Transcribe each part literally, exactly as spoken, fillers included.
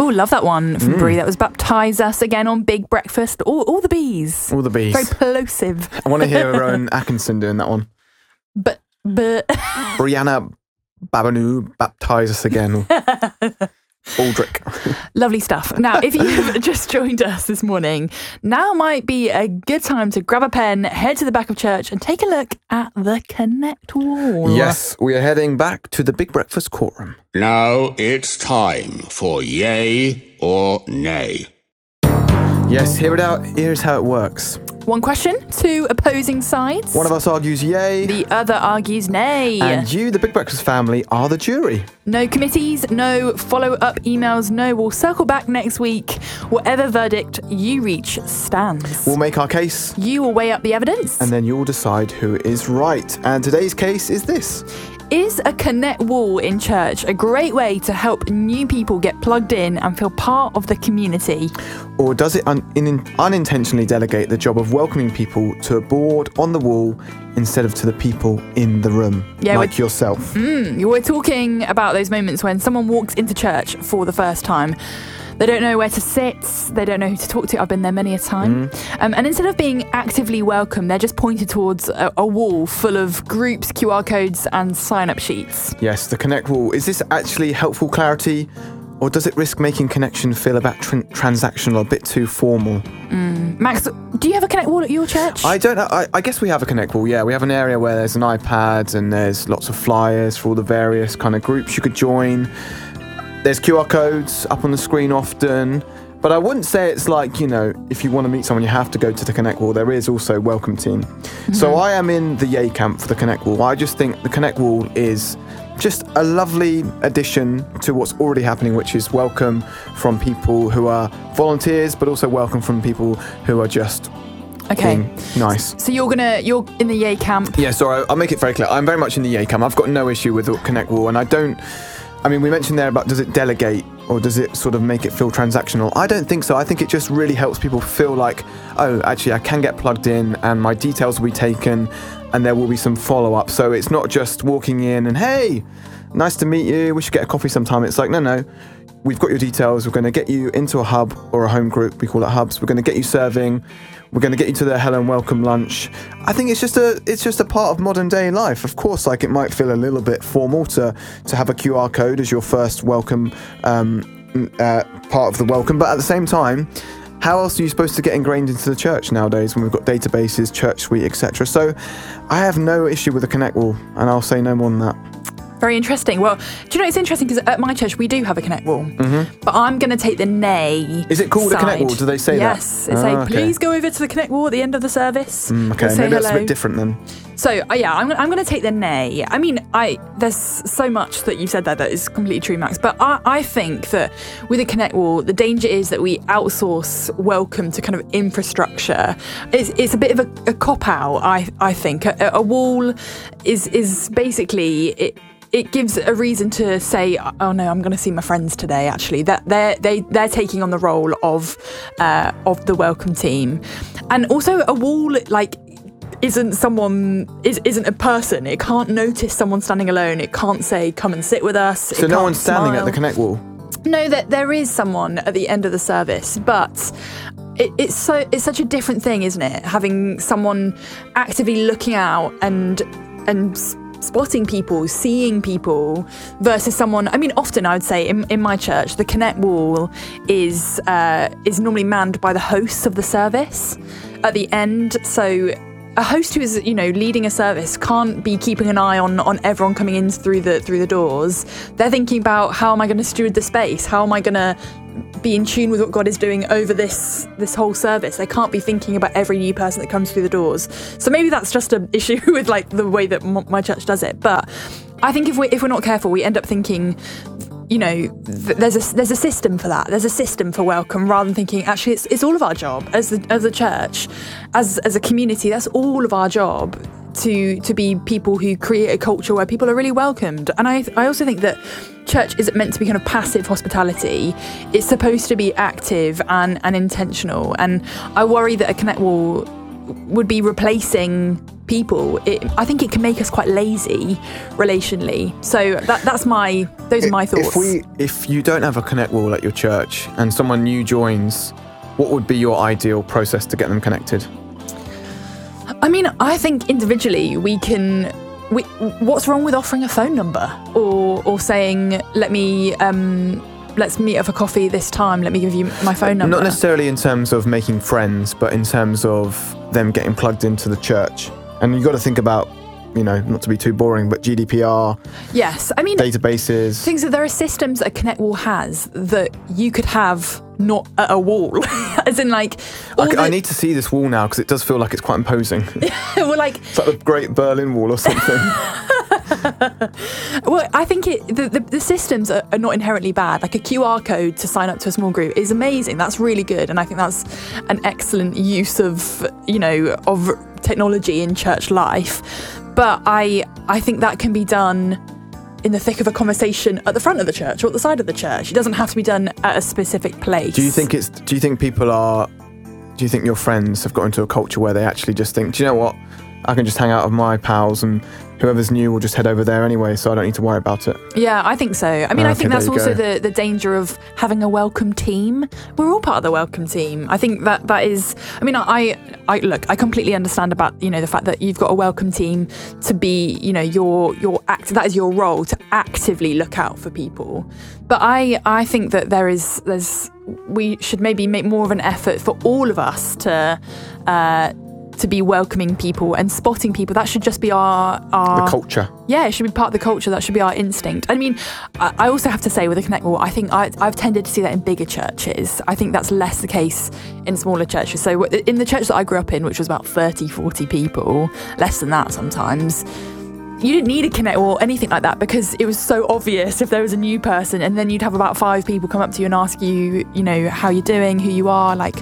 Oh, love that one from mm. Brie. That was Baptise Us again on Big Breakfast. All, all the bees. All the bees. Very plosive. I want to hear Rowan Atkinson doing that one. But, but... Brianna Babanu, Baptise Us again. Aldrich. Lovely stuff. Now, if you've just joined us this morning, now might be a good time to grab a pen, head to the back of church and take a look at the Connect Wall. Yes, we are heading back to the Big Breakfast courtroom. Now it's time for yay or nay. Yes, hear it out. Here's how it works. One question, two opposing sides. One of us argues yay. The other argues nay. And you, the Big Breakfast family, are the jury. No committees, no follow-up emails, no. We'll circle back next week. Whatever verdict you reach stands. We'll make our case. You will weigh up the evidence. And then you'll decide who is right. And today's case is this. Is a Connect Wall in church a great way to help new people get plugged in and feel part of the community? Or does it un- in- unintentionally delegate the job of welcoming people to a board on the wall instead of to the people in the room, yeah, like yourself? Mm, we're talking about those moments when someone walks into church for the first time. They don't know where to sit. They don't know who to talk to. I've been there many a time. Mm. Um, and instead of being actively welcome, they're just pointed towards a, a wall full of groups, Q R codes and sign-up sheets. Yes, the Connect Wall. Is this actually helpful clarity? Or does it risk making connection feel a bit tr- transactional, a bit too formal? Mm. Max, do you have a Connect Wall at your church? I don't know. I, I guess we have a Connect Wall, yeah. We have an area where there's an iPad and there's lots of flyers for all the various kind of groups you could join. There's Q R codes up on the screen often, but I wouldn't say it's like, you know, if you want to meet someone, you have to go to the Connect Wall. There is also Welcome Team. Mm-hmm. So I am in the yay camp for the Connect Wall. I just think the Connect Wall is just a lovely addition to what's already happening, which is welcome from people who are volunteers, but also welcome from people who are just Okay. being nice. So you're gonna you're in the yay camp. Yeah, so I'll make it very clear. I'm very much in the yay camp. I've got no issue with the Connect Wall, and I don't. I mean, we mentioned there about does it delegate or does it sort of make it feel transactional? I don't think so. I think it just really helps people feel like, oh, actually, I can get plugged in and my details will be taken and there will be some follow-up. So it's not just walking in and, hey, nice to meet you. We should get a coffee sometime. It's like, no, no. We've got your details. We're going to get you into a hub or a home group. We call it hubs. We're going to get you serving. We're going to get you to the hello and welcome lunch. I think it's just a it's just a part of modern day life. Of course, like it might feel a little bit formal to to have a Q R code as your first welcome um, uh, part of the welcome. But at the same time, how else are you supposed to get ingrained into the church nowadays when we've got databases, Church Suite, et cetera? So I have no issue with the Connect Wall, and I'll say no more than that. Very interesting. Well, do you know, it's interesting because at my church we do have a Connect Wall, mm-hmm. but I'm going to take the nay. Is it called side. a Connect Wall? Do they say yes, that? Yes, they oh, say, okay. please go over to the Connect Wall at the end of the service. Mm, okay, maybe that's a bit different then. So, uh, yeah, I'm, I'm going to take the nay. I mean, I there's so much that you said there that is completely true, Max, but I, I think that with a Connect Wall, the danger is that we outsource welcome to kind of infrastructure. It's, it's a bit of a, a cop-out, I, I think. A, a wall is, is basically... It, It gives a reason to say, oh no, I'm going to see my friends today. Actually, that they're they they're taking on the role of uh, of the welcome team, and also a wall like isn't someone is isn't a person. It can't notice someone standing alone. It can't say, come and sit with us. So no one's standing at the Connect Wall. No, that there is someone at the end of the service, but. It, it's so it's such a different thing, isn't it? Having someone actively looking out and and. spotting people, seeing people versus someone, I mean, often I would say in, in my church, the Connect Wall is uh, is normally manned by the hosts of the service at the end. So a host who is, you know, leading a service can't be keeping an eye on, on everyone coming in through the through the doors. They're thinking about how am I going to steward the space? How am I going to be in tune with what God is doing over this this whole service? They can't be thinking about every new person that comes through the doors. So maybe that's just an issue with like the way that m- my church does it. But I think if we if we're not careful, we end up thinking, you know, th- there's a there's a system for that. There's a system for welcome, rather than thinking actually it's it's all of our job as the, as a church, as as a community. That's all of our job. To to be people who create a culture where people are really welcomed. And I I also think that church isn't meant to be kind of passive hospitality. It's supposed to be active and, and intentional. And I worry that a Connect Wall would be replacing people, it, I think it can make us quite lazy relationally. So that, that's my, those are my thoughts. If we, if you don't have a Connect wall at your church and someone new joins, what would be your ideal process to get them connected? I mean, I think individually we can. We, what's wrong with offering a phone number or or saying, let me um, let's meet up for coffee this time. Let me give you my phone number. Not necessarily in terms of making friends, but in terms of them getting plugged into the church. And you've got to think about, you know, not to be too boring, but G D P R. Yes, I mean databases. Things that there are systems that a Connect wall has that you could have not at a wall, as in like. I, the... I need to see this wall now because it does feel like it's quite imposing. Well, like it's like the Great Berlin Wall or something. Well, I think it, the, the the systems are, are not inherently bad. Like a Q R code to sign up to a small group is amazing. That's really good, and I think that's an excellent use of you know of technology in church life. But I I think that can be done in the thick of a conversation at the front of the church or at the side of the church. It doesn't have to be done at a specific place. Do you think it's? Do you think people are? Do you think your friends have got into a culture where they actually just think, do you know what? I can just hang out with my pals and whoever's new will just head over there anyway, so I don't need to worry about it. Yeah, I think so. I mean, oh, I think okay, that's also the, the danger of having a welcome team. We're all part of the welcome team. I think that that is, I mean, I, I look, I completely understand about, you know, the fact that you've got a welcome team to be, you know, your, your act, that is your role to actively look out for people. But I, I think that there is, there's, we should maybe make more of an effort for all of us to, uh, to be welcoming people and spotting people. That should just be our, our... The culture. Yeah, it should be part of the culture. That should be our instinct. I mean, I, I also have to say with the Connect Wall, I think I, I've tended to see that in bigger churches. I think that's less the case in smaller churches. So in the church that I grew up in, which was about thirty, forty people, less than that sometimes, you didn't need a Connect Wall or anything like that because it was so obvious if there was a new person, and then you'd have about five people come up to you and ask you, you know, how you're doing, who you are, like...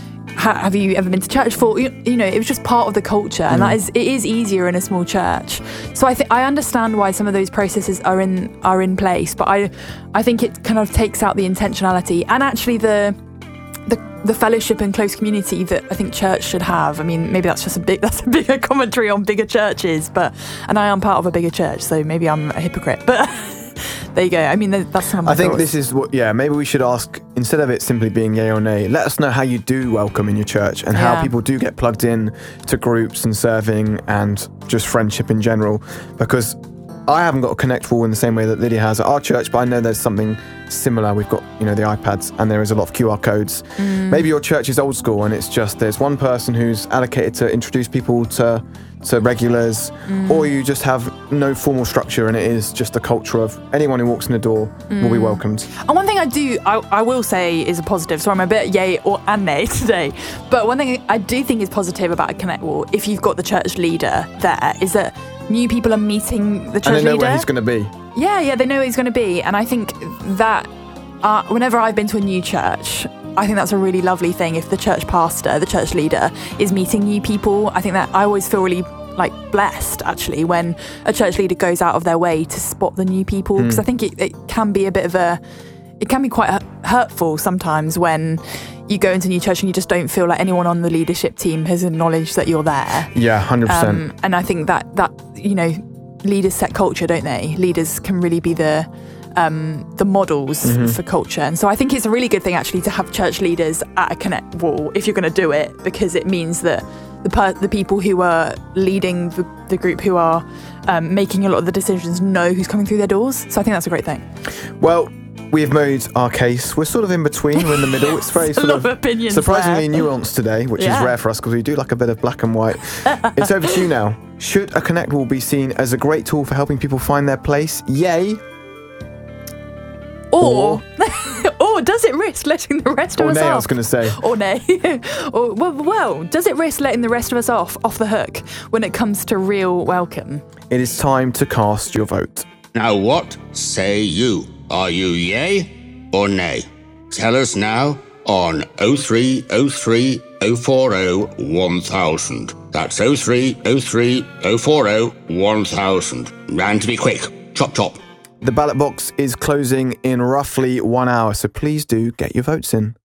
have you ever been to church before? You, you know, it was just part of the culture, and mm. that is it is easier in a small church. So I think I understand why some of those processes are in are in place, but I I think it kind of takes out the intentionality and actually the the the fellowship and close community that I think church should have. I mean, maybe that's just a big that's a bigger commentary on bigger churches, but and I am part of a bigger church, so maybe I'm a hypocrite, but. There you go. I mean, that's some of my I think thoughts. This is what, yeah, maybe we should ask, instead of it simply being yay or nay, let us know how you do welcome in your church and yeah. how people do get plugged in to groups and serving and just friendship in general. Because I haven't got a Connect Wall in the same way that Lydia has at our church, but I know there's something similar. We've got, you know, the iPads and there is a lot of Q R codes. Mm. Maybe your church is old school and it's just there's one person who's allocated to introduce people to to regulars, mm. or you just have no formal structure and it is just a culture of anyone who walks in the door mm. will be welcomed. And one thing I do, I, I will say is a positive, so I'm a bit yay or and nay today, but one thing I do think is positive about a Connect Wall, if you've got the church leader there, is that new people are meeting the church leader. And they know leader. where he's going to be. Yeah, yeah, they know where he's going to be. And I think that uh, whenever I've been to a new church, I think that's a really lovely thing if the church pastor, the church leader, is meeting new people. I think that I always feel really like blessed actually when a church leader goes out of their way to spot the new people, because mm. I think it, it can be a bit of a it can be quite hurtful sometimes when you go into a new church and you just don't feel like anyone on the leadership team has acknowledged that you're there. Yeah, one hundred percent. Um, and I think that that you know leaders set culture, don't they? Leaders can really be the Um, the models mm-hmm. for culture. And so I think it's a really good thing actually to have church leaders at a Connect Wall if you're going to do it, because it means that the per- the people who are leading the, the group, who are um, making a lot of the decisions, know who's coming through their doors. So I think that's a great thing. Well, we've made our case. We're sort of in between. We're in the middle. It's very sort of of surprisingly there. nuanced today, which yeah. is rare for us because we do like a bit of black and white. It's over to you now. Should a Connect Wall be seen as a great tool for helping people find their place? Yay. Or, or does it risk letting the rest of or us nay, off? I was going to say. Or nay. or, well, well, does it risk letting the rest of us off off the hook when it comes to real welcome? It is time to cast your vote. Now what say you? Are you yay or nay? Tell us now on oh three oh three oh four oh one thousand. That's oh three oh three oh four oh one thousand. And to be quick, chop chop. The ballot box is closing in roughly one hour, so please do get your votes in.